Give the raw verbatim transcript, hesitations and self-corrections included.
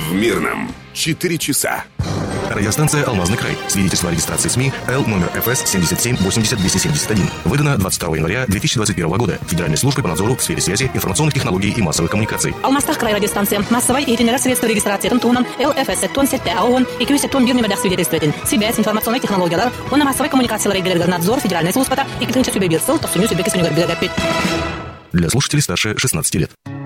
В Мирном четыре часа. Радиостанция «Алмазный край». Свидетельство о регистрации СМИ Л номер эф эс семьдесят семь восемьдесят двести семьдесят один. Выдано двадцать второго января две тысячи двадцать первого года Федеральной службой по надзору в сфере связи, информационных технологий и массовых коммуникаций. Алмастах край радиостанция. Массовой и итинерар средства регистрации тонтунан Л эф эс тон сетте АОН и кюсе тон бирни медах свидетельствователь. Связь, информационные технологии. Он массовой коммуникации регулярный надзор Федеральной службы и клинча сюбе бирсел, то суню сюбе кисуню горбига. Для слушателей старше шестнадцати лет.